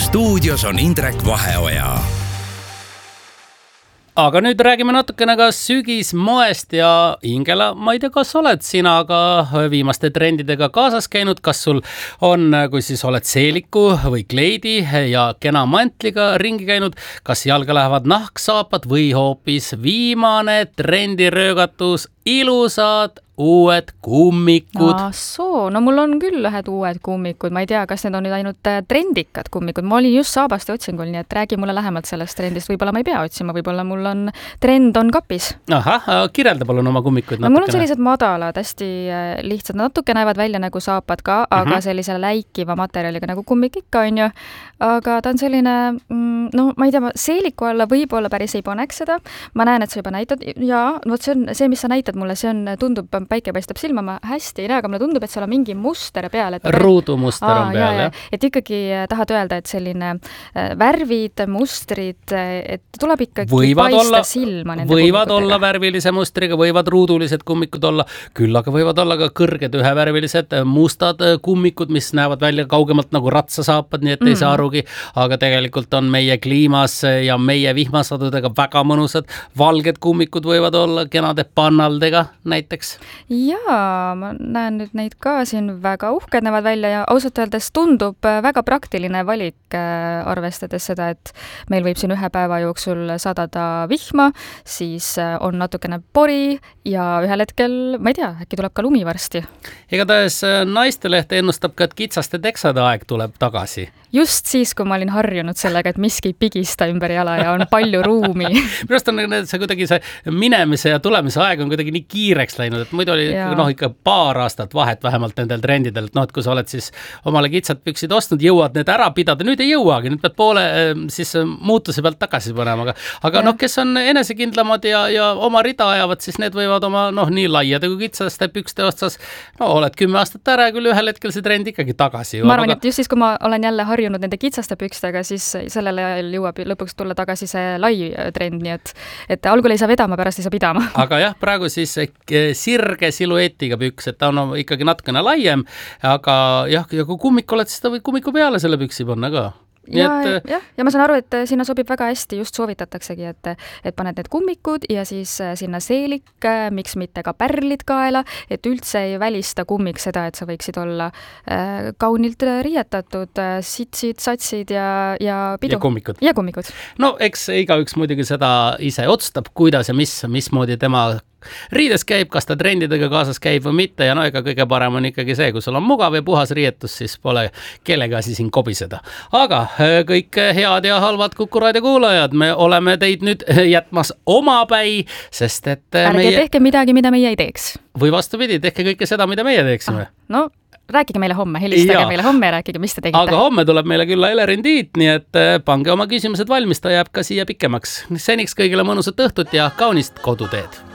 stuudios on Indrek Vaheoja. Aga nüüd räägime natukene ka sügismoest ja Ingela, ma ei tea, kas oled sina ka viimaste trendidega kaasas käinud, kas sul on, kui siis oled seeliku või kleidi ja kena mantliga ringi käinud, kas jalga lähevad nahksaapad või hoopis viimane trendiröögatus, ilusad uued kummikud? No mul on küll ühed uued kummikud, ma ei tea, kas need on nüüd ainult trendikad kummikud, ma olin just Saabaste otsingul, nii et räägi mulle lähemalt sellest trendist, võib-olla ma ei pea otsima, võib-olla mul on trend on kapis. Ahah, kirjelda palun oma kummikud natukene. No mul on sellised madalad, hästi lihtsad, natuke näevad välja nagu saapad ka, aga sellise läikiva materjaliga nagu kummik ikka on ju, aga ta on selline, no ma ei tea, seeliku alla võib-olla päris ei paneks seda, ma näen, et sa juba näitad ja see on see, mis sa näitad mulle, see on, tundub, päike paistab silma, ma hästi ei näe, aga mulle tundub, et seal on mingi muster peal. Ruudumuster on peal, jah. Et ikkagi tahad öelda, et selline värvid, mustrid, et tuleb ikkagi paista silma. Võivad olla värvilise mustriga, võivad ruudulised kummikud olla, küll aga võivad olla ka kõrged ühevärvilised mustad kummikud, mis näevad välja kaugemalt nagu ratsasaapad, nii et ei saa arugi, aga tegelikult on meie kliimas ja meie vihmasadudega väga mõnusad. Valged kummikud võivad olla kenade pannaldega näiteks. Jaa, ma näen nüüd neid ka siin väga uhked näevad välja ja ausalt öeldes tundub väga praktiline valik, arvestades seda, et meil võib siin ühe päeva jooksul sadada vihma, siis on natukene pori ja ühel hetkel, ma ei tea, äkki tuleb ka lumi varsti. Igatahes Naisteleht ennustab ka, et kitsaste teksade aeg tuleb tagasi. Just siis, kui ma olin harjunud sellega, et miski ei pigista ümber jala ja on palju ruumi. Minust on see kuidagi see minemise ja tulemise aeg on kuidagi nii kiireks läinud, et muidu oli ikka paar aastat vahet vähemalt nendel trendidel, et kui sa oled siis omale kitsad püksid ostnud, jõuad need ära pidada, nüüd ei jõuagi, nüüd pead poole siis muutuse pealt tagasi panema, aga kes on enesekindlamad ja oma rida ajavad, siis need võivad oma nii laiade kui kitsaste pükste otsas, oled 10 aastat ära ja küll ühel hetkel see trend ikkagi tagasi jõuab. Ma arvan, et just siis, kui ma olen jälle harjunud nende kitsaste pükstega, siis sellel ajal jõuab lõpuks tulla tagasi see lai trend, nii et algul ei saa vedama, pärast ei saa pidama. Aga jah, praegu siis sirge siluetiga püks, et ta on ikkagi natukene laiem, aga jah, ja kui kummik oled, siis ta võid kummiku peale selle püksi panna ka. Ja ma saan aru, et sinna sobib väga hästi, just soovitataksegi, et paned need kummikud ja siis sinna seelik, miks mitte ka pärlid kaela, et üldse ei välista kummik seda, et sa võiksid olla kaunilt riietatud, sitsid, satsid ja pidu. Ja kummikud. No eks igaüks muidugi seda ise otsustab, kuidas ja mismoodi tema riides käib, kas ta trendidega kaasas käib või mitte ja ega kõige parem on ikkagi see, kui sul on mugav ja puhas riietus, siis pole kellega asi siin kobiseda. Aga kõik head ja halvad Kuku Raadio kuulajad, me oleme teid nüüd jätmas omapäi, sest et ärge tehke midagi, mida meie ei teeks. Või vastupidi, tehke kõike seda, mida meie teeksime. No rääkige meile homme, helistage meile homme ja rääkige, mis te tegite. Aga homme tuleb meile külla Elerin Tiit, nii et pange oma küsimused valmis, ta jääb ka siia pikemaks. Seniks kõigile mõnusat õhtut ja kaunist koduteed.